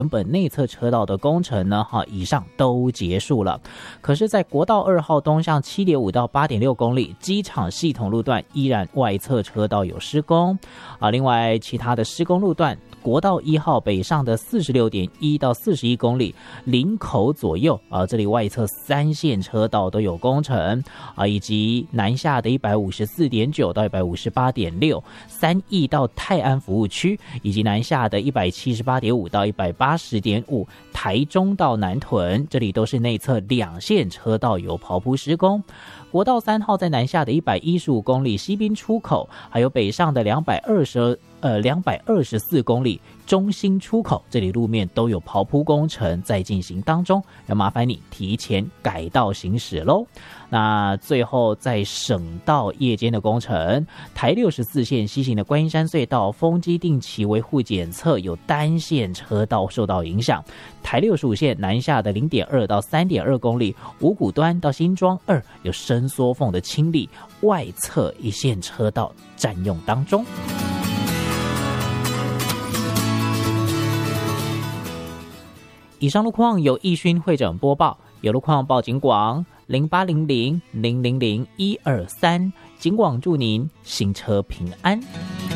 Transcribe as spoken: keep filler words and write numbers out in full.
原本内侧车道的工程呢，哈，以上都结束了。可是，在国道二号东向 七点五 到 八点六 公里机场系统路段，依然外侧车道有施工啊。另外，其他的施工路段，国道一号北上的 四十六点一 到四十一公里，林口左右啊，这里外侧三线车道都有工程啊，以及南下的 一百五十四点九 到 一百五十八点六，三义到泰安服务区，以及南下的 一百七十八点五 到 一百八十点五，台中到南屯，这里都是内侧两线车道有刨铺施工。国道三号在南下的一百一十五公里西滨出口，还有北上的两百二十呃两百二十四公里中心出口，这里路面都有刨铺工程在进行当中，要麻烦你提前改道行驶咯。那最后在省道夜间的工程，台六十四线西行的观音山隧道风机定期维护检测有单线车道受到影响，台六十五线南下的 零点二 到 三点二 公里五股端到新庄二有伸缩缝的清理，外侧一线车道占用当中。以上路况由易勋会诊播报，有路况报警广零八零零零零零一二三，警广祝您行车平安。